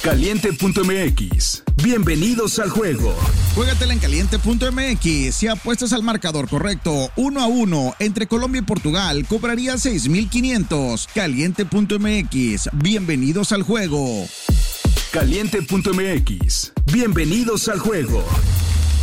Caliente.mx. Bienvenidos al juego. Juégatela en Caliente.mx. Si apuestas al marcador correcto, 1-1 entre Colombia y Portugal, cobraría 6,500. Caliente.mx. Bienvenidos al juego. Caliente.mx. Bienvenidos al juego.